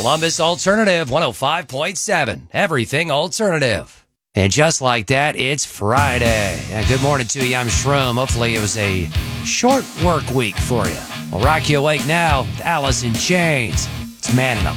Columbus Alternative 105.7. Everything alternative. And just like that, it's Friday. Good morning to you. I'm Shroom. Hopefully it was a short work week for you. We'll rock you awake now with Alice in Chains. It's Man in a